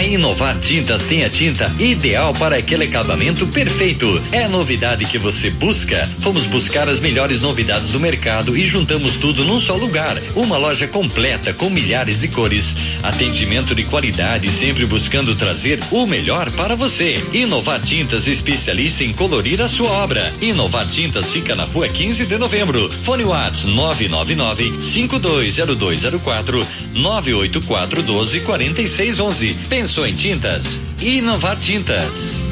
A Inovar Tintas tem a tinta ideal para aquele acabamento perfeito. É a novidade que você busca? Fomos buscar as melhores novidades do mercado e juntamos tudo num só lugar. Uma loja completa com milhares de cores, atendimento de qualidade, sempre buscando trazer o melhor para você. Inovar Tintas, especialista em colorir a sua obra. Inovar Tintas fica na rua 15 de novembro. Fone WhatsApp 999-520204, 984-12-4611. Pensou em tintas? Inovar Tintas.